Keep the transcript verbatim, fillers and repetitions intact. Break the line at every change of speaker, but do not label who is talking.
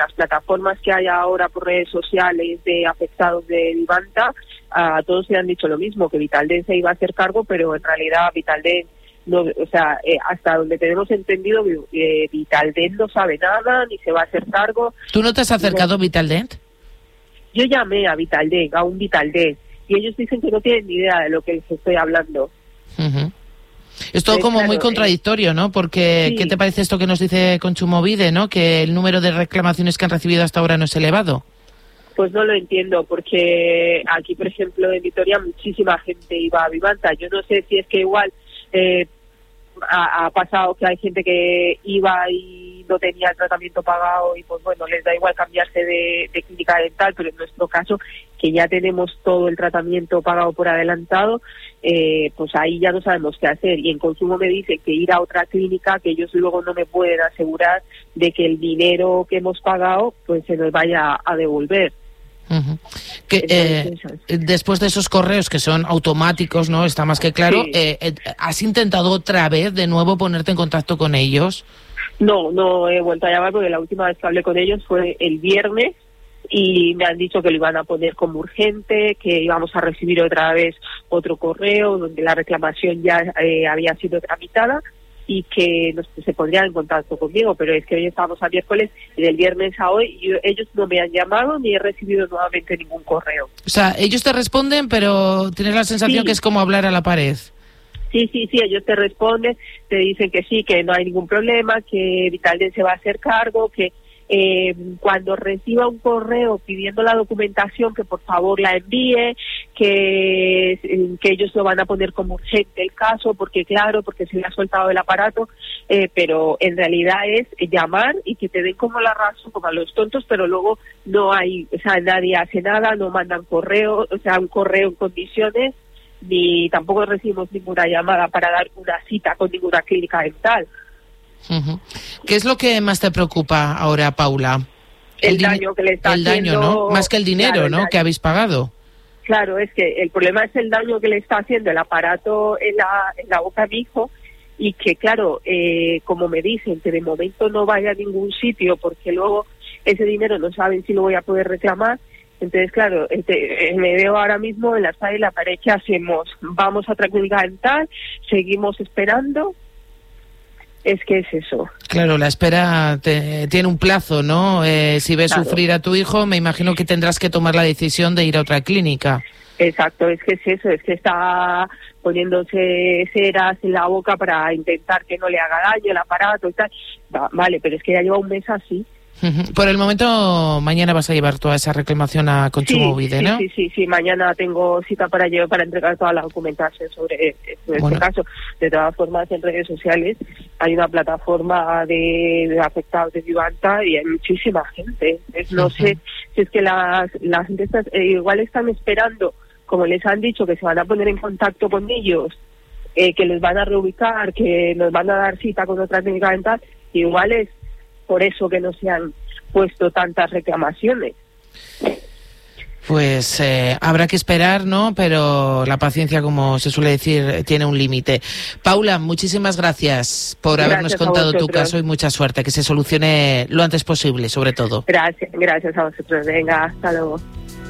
las plataformas que hay ahora por redes sociales de afectados de Vivanta, a todos se han dicho lo mismo, que Vitaldent se iba a hacer cargo, pero en realidad Vitaldent no, o sea, eh, hasta donde tenemos entendido, eh, Vitaldent no sabe nada, ni se va a hacer cargo.
¿Tú no te has acercado a Vitaldent?
Yo llamé a Vitaldent, a un Vitaldent, y ellos dicen que no tienen ni idea de lo que les estoy hablando.
Uh-huh. Es todo como
claro,
muy contradictorio, ¿no? Porque, sí. ¿Qué te parece esto que nos dice Kontsumobide, ¿no? Que el número de reclamaciones que han recibido hasta ahora no es elevado.
Pues no lo entiendo, porque aquí, por ejemplo, en Vitoria muchísima gente iba a Vivanta. Yo no sé si es que igual eh, ha, ha pasado que hay gente que iba y no tenía el tratamiento pagado y pues bueno, les da igual cambiarse de, de clínica dental, pero en nuestro caso, que ya tenemos todo el tratamiento pagado por adelantado, eh, pues ahí ya no sabemos qué hacer. Y en consumo me dicen que ir a otra clínica, que ellos luego no me pueden asegurar de que el dinero que hemos pagado pues se nos vaya a devolver.
Uh-huh. Que, eh, después de esos correos que son automáticos, ¿no? Está más que claro. Sí. Eh, eh, ¿Has intentado otra vez de nuevo ponerte en contacto con ellos?
No, no he vuelto a llamar porque la última vez que hablé con ellos fue el viernes y me han dicho que lo iban a poner como urgente, que íbamos a recibir otra vez otro correo donde la reclamación ya eh, había sido tramitada y que nos, se pondrían en contacto conmigo, pero es que hoy estamos a miércoles y del viernes a hoy yo, ellos no me han llamado ni he recibido nuevamente ningún correo.
O sea, ellos te responden, pero tienes la sensación sí. que es como hablar a la pared.
Sí, sí, sí, ellos te responden, te dicen que sí, que no hay ningún problema, que Vitaldent se va a hacer cargo, que eh, cuando reciba un correo pidiendo la documentación que por favor la envíe, que, que ellos lo van a poner como urgente el caso, porque claro, porque se le ha soltado el aparato, eh, pero en realidad es llamar y que te den como la razón, como a los tontos, pero luego no hay, o sea, nadie hace nada, no mandan correo, o sea, un correo en condiciones, ni tampoco recibimos ninguna llamada para dar una cita con ninguna clínica dental.
Uh-huh. ¿Qué es lo que más te preocupa ahora, Paula?
El, el daño que le está
el
haciendo...
El daño, ¿no? Más que el dinero, claro, el ¿no? Daño. Que habéis pagado.
Claro, es que el problema es el daño que le está haciendo el aparato en la, en la boca a mi hijo y que, claro, eh, como me dicen, que de momento no vaya a ningún sitio porque luego ese dinero no saben si lo voy a poder reclamar. Entonces, claro, este, me veo ahora mismo en la sala y la pared, ¿qué hacemos? ¿Vamos a otra clínica dental? ¿Seguimos esperando? Es que es eso.
Claro, la espera te, tiene un plazo, ¿no? Eh, si ves claro. sufrir a tu hijo, me imagino que tendrás que tomar la decisión de ir a otra clínica.
Exacto, es que es eso, es que está poniéndose ceras en la boca para intentar que no le haga daño el aparato y tal. Va, vale, pero es que ya lleva un mes así.
Por el momento, mañana vas a llevar toda esa reclamación a Kontsumobide,
sí,
¿no?
Sí, sí, sí, mañana tengo cita para llevar, para entregar toda la documentación sobre, sobre bueno. este caso. De todas formas, en redes sociales hay una plataforma de, de afectados de Vivanta y hay muchísima gente. Es, no uh-huh. sé si es que las, las gente está, eh, igual están esperando, como les han dicho, que se van a poner en contacto con ellos, eh, que les van a reubicar, que nos van a dar cita con otra clínica dental, igual es por eso que no se han puesto tantas reclamaciones.
Pues eh, habrá que esperar, ¿no? Pero la paciencia, como se suele decir, tiene un límite. Paula, muchísimas gracias por gracias habernos contado tu caso y mucha suerte, que se solucione lo antes posible, sobre todo.
Gracias, gracias a vosotros. Venga, hasta luego.